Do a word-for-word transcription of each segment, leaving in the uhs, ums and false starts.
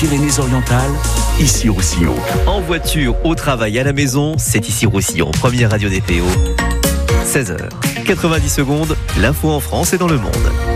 Pyrénées-Orientales, Issy-Roussillon. En voiture, au travail, à la maison, c'est Issy-Roussillon, première radio des P O. seize heures, quatre-vingt-dix secondes, l'info en France et dans le monde.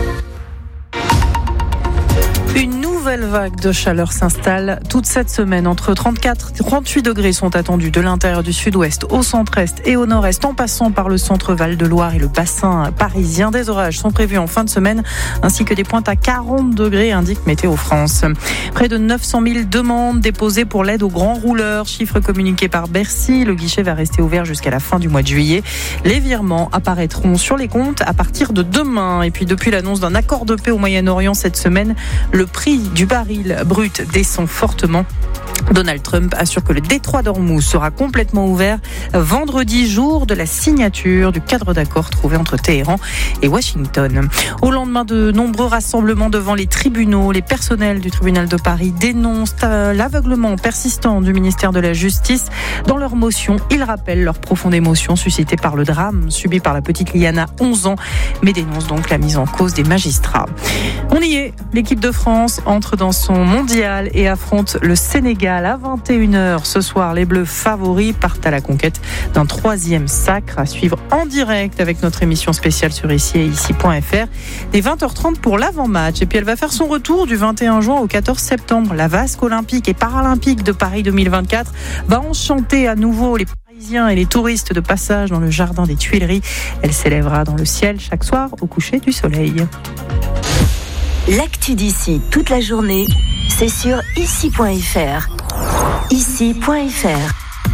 Une nouvelle vague de chaleur s'installe toute cette semaine. Entre trente-quatre et trente-huit degrés sont attendus de l'intérieur du sud-ouest au centre-est et au nord-est, en passant par le centre Val-de-Loire et le bassin parisien. Des orages sont prévus en fin de semaine, ainsi que des pointes à quarante degrés, indique Météo France. Près de neuf cent mille demandes déposées pour l'aide aux grands rouleurs, chiffre communiqué par Bercy. Le guichet va rester ouvert jusqu'à la fin du mois de juillet. Les virements apparaîtront sur les comptes à partir de demain. Et puis depuis l'annonce d'un accord de paix au Moyen-Orient cette semaine, le prix du baril brut descend fortement. Donald Trump assure que le détroit d'Ormuz sera complètement ouvert vendredi, jour de la signature du cadre d'accord trouvé entre Téhéran et Washington. Au lendemain de nombreux rassemblements devant les tribunaux, les personnels du tribunal de Paris dénoncent l'aveuglement persistant du ministère de la Justice. Dans leur motion, ils rappellent leur profonde émotion suscitée par le drame subi par la petite Liana, onze ans, mais dénoncent donc la mise en cause des magistrats. On y est, l'équipe de France entre dans son mondial et affronte le Sénégal. À vingt et une heures ce soir, les Bleus favoris partent à la conquête d'un troisième sacre, à suivre en direct avec notre émission spéciale sur Issy et Issy point F R. Dès vingt heures trente pour l'avant-match. Et puis elle va faire son retour du vingt et un juin au quatorze septembre. La vasque olympique et paralympique de Paris deux mille vingt-quatre va enchanter à nouveau les Parisiens et les touristes de passage dans le jardin des Tuileries. Elle s'élèvera dans le ciel chaque soir au coucher du soleil. L'actu d'ici toute la journée, c'est sur Issy point F R. Issy point F R.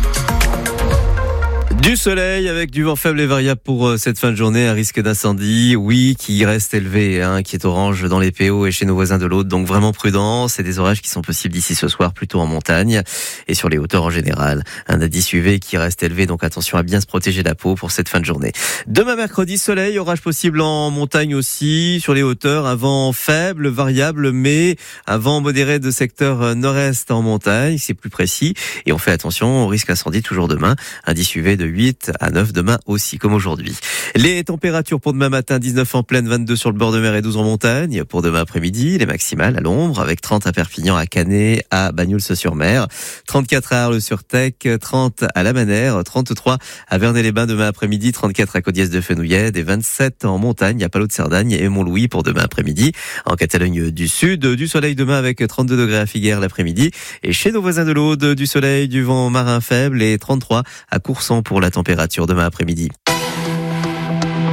Du soleil avec du vent faible et variable pour cette fin de journée, un risque d'incendie, oui, qui reste élevé, hein, qui est orange dans les P O et chez nos voisins de l'Aude, donc vraiment prudent. C'est des orages qui sont possibles d'ici ce soir, plutôt en montagne et sur les hauteurs en général. Un indice U V qui reste élevé, donc attention à bien se protéger la peau pour cette fin de journée. Demain mercredi, soleil, orage possible en montagne aussi, sur les hauteurs, un vent faible, variable, mais un vent modéré de secteur nord-est en montagne, c'est plus précis. Et on fait attention au risque incendie toujours demain, indice U V de huit à neuf demain aussi, comme aujourd'hui. Les températures pour demain matin, dix-neuf en plaine, vingt-deux sur le bord de mer et douze en montagne. Pour demain après-midi, les maximales à l'ombre, avec trente à Perpignan, à Canet, à Bagnols-sur-Mer, trente-quatre à Arles-sur-Tech, trente à La Manère, trente-trois à Vernet-les-Bains demain après-midi, trente-quatre à Codiès-de-Fenouillet, et vingt-sept en montagne, à Palot-de-Cerdagne et Montlouis pour demain après-midi. En Catalogne du Sud, du soleil demain avec trente-deux degrés à Figueres l'après-midi. Et chez nos voisins de l'Aude, du soleil, du vent marin faible et trente-trois à Courson pour la température demain après-midi.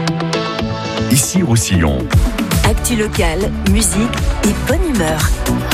Issy-Roussillon. Actu locale, musique et bonne humeur.